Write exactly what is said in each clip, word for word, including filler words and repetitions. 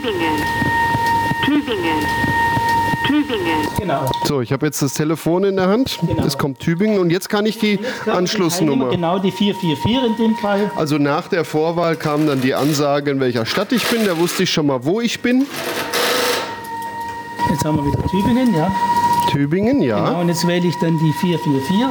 Tübingen, Tübingen, Tübingen. Genau. So, ich habe jetzt das Telefon in der Hand. Genau. Es kommt Tübingen und jetzt kann ich die Anschlussnummer. Genau, die vier vier vier in dem Fall. Also nach der Vorwahl kam dann die Ansage, in welcher Stadt ich bin. Da wusste ich schon mal, wo ich bin. Jetzt haben wir wieder Tübingen, ja. Tübingen, ja. Genau, und jetzt wähle ich dann die vier vier vier.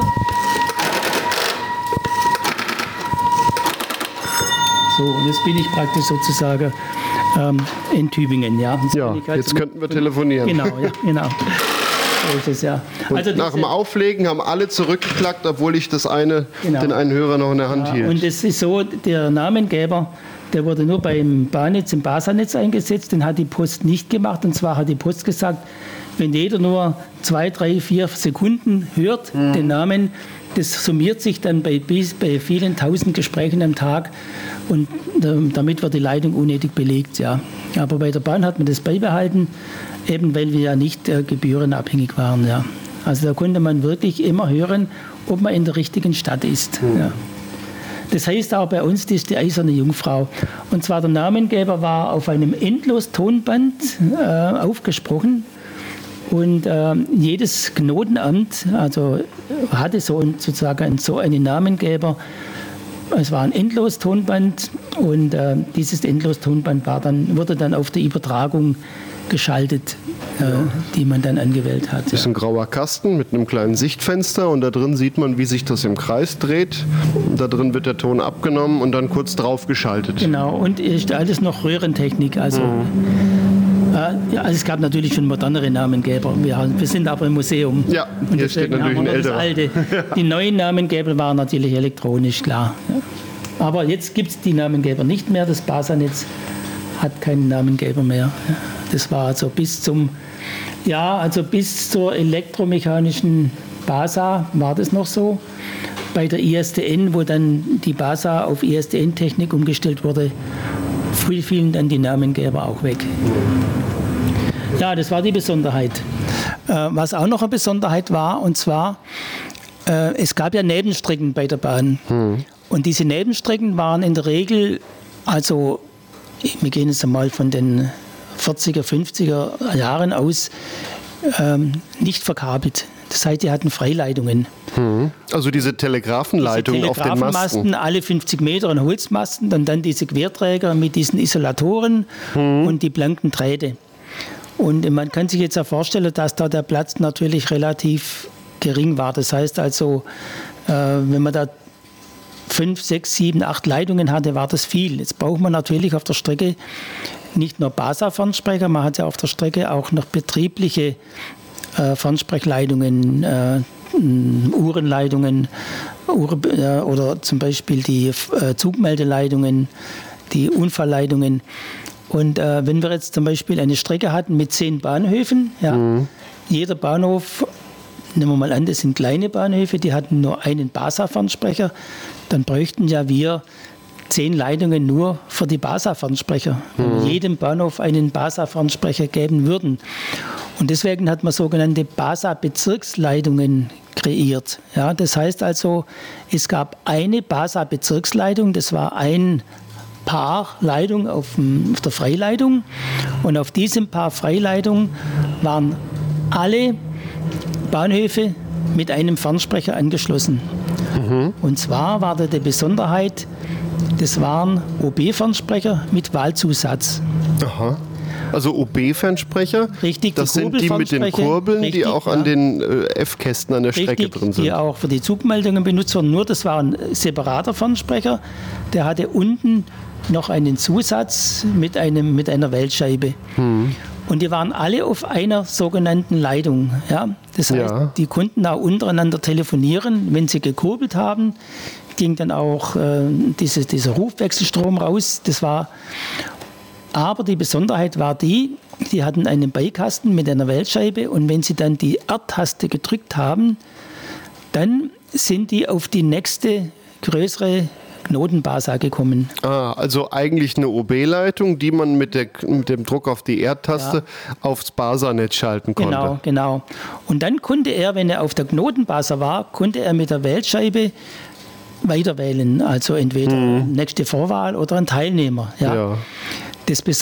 So, und jetzt bin ich praktisch sozusagen ähm, in Tübingen, ja. Jetzt, Ja, bin ich halt jetzt könnten wir telefonieren. Genau, ja, genau. So ist es, ja. Und Also nach diese- dem Auflegen haben alle zurückgeklackt, obwohl ich das eine, Genau. den einen Hörer noch in der Hand Ja, hielt. und es ist so, der Namengeber, der wurde nur beim Bahnnetz, im Basernetz eingesetzt, den hat die Post nicht gemacht. Und zwar hat die Post gesagt, wenn jeder nur zwei, drei, vier Sekunden hört, Mhm. den Namen, das summiert sich dann bei, bis- bei vielen tausend Gesprächen am Tag und ähm, damit wird die Leitung unnötig belegt. Ja. Aber bei der Bahn hat man das beibehalten, eben weil wir ja nicht äh, gebührenabhängig waren. Ja. Also da konnte man wirklich immer hören, ob man in der richtigen Stadt ist. Mhm. Ja. Das heißt auch bei uns, das ist die eiserne Jungfrau. Und zwar der Namengeber war auf einem Endlos-Tonband äh, aufgesprochen. Und äh, jedes Knotenamt also, hatte so ein, sozusagen so einen Namengeber. Es war ein Endlos-Tonband und äh, dieses Endlos-Tonband war dann, wurde dann auf der Übertragung geschaltet, äh, die man dann angewählt hat. Das ist ein grauer Kasten mit einem kleinen Sichtfenster und da drin sieht man, wie sich das im Kreis dreht. Und da drin wird der Ton abgenommen und dann kurz drauf geschaltet. Genau, und ist alles noch Röhrentechnik. Also, Mhm. äh, ja, also es gab natürlich schon modernere Namengeber. Wir, haben, wir sind aber im Museum. Ja, Und hier steht deswegen natürlich haben ein wir noch älterer. das Alte. Die neuen Namengeber waren natürlich elektronisch, klar. Ja. Aber jetzt gibt es die Namengeber nicht mehr. Das Basernetz hat keinen Namengeber mehr. Ja. Das war also bis zum, ja, also bis zur elektromechanischen Basa war das noch so. Bei der I S D N, wo dann die Basa auf I S D N-Technik umgestellt wurde, fielen dann die Namengeber auch weg. Ja, das war die Besonderheit. Äh, was auch noch eine Besonderheit war, und zwar, äh, es gab ja Nebenstrecken bei der Bahn. Mhm. Und diese Nebenstrecken waren in der Regel, also wir gehen jetzt einmal von den vierziger, fünfziger Jahren aus, ähm, nicht verkabelt. Das heißt, die hatten Freileitungen. Also diese Telegrafenleitung Diese auf den Masten. Telegrafenmasten, alle fünfzig Meter ein Holzmasten, und dann diese Querträger mit diesen Isolatoren und die blanken Drähte. Und man kann sich jetzt ja vorstellen, dass da der Platz natürlich relativ gering war. Das heißt also, äh, wenn man da fünf, sechs, sieben, acht Leitungen hatte, war das viel. Jetzt braucht man natürlich auf der Strecke nicht nur Basa-Fernsprecher, man hat ja auf der Strecke auch noch betriebliche äh, Fernsprechleitungen, äh, Uhrenleitungen Uhr, äh, oder zum Beispiel die äh, Zugmeldeleitungen, die Unfallleitungen. Und äh, wenn wir jetzt zum Beispiel eine Strecke hatten mit zehn Bahnhöfen, ja, mhm. jeder Bahnhof, nehmen wir mal an, das sind kleine Bahnhöfe, die hatten nur einen Basa-Fernsprecher, dann bräuchten ja wir zehn Leitungen nur für die Basa-Fernsprecher, wenn wir jedem Bahnhof einen Basa-Fernsprecher geben würden. Und deswegen hat man sogenannte Basa-Bezirksleitungen kreiert. Ja, das heißt also, es gab eine Basa-Bezirksleitung, das war ein Paar Leitung auf, dem, auf der Freileitung, und auf diesem Paar Freileitung waren alle Bahnhöfe mit einem Fernsprecher angeschlossen. Mhm. Und zwar war da die Besonderheit, das waren O B-Fernsprecher mit Wahlzusatz. Aha. Also O B-Fernsprecher, Richtig, das die sind die mit den Kurbeln, richtig, die auch ja. an den äh, F-Kästen an der Richtig, Strecke drin sind. Die auch für die Zugmeldungen benutzt wurden. Nur das war ein separater Fernsprecher, der hatte unten noch einen Zusatz mit, einem, mit einer Wählscheibe. Hm. Und die waren alle auf einer sogenannten Leitung. Ja? Das heißt, Ja. die konnten auch untereinander telefonieren. Wenn sie gekurbelt haben, ging dann auch äh, diese, dieser Rufwechselstrom raus. Das war, aber die Besonderheit war die, die hatten einen Beikasten mit einer Wählscheibe, und wenn sie dann die R-Taste gedrückt haben, dann sind die auf die nächste größere Knotenbasa gekommen. Ah, also eigentlich eine O B-Leitung, die man mit, der, mit dem Druck auf die R-Taste ja. aufs Basernetz schalten konnte. Genau, genau. Und dann konnte er, wenn er auf der Knotenbasa war, konnte er mit der Wählscheibe weiterwählen. Also entweder mhm. nächste Vorwahl oder ein Teilnehmer. Ja. Ja. Das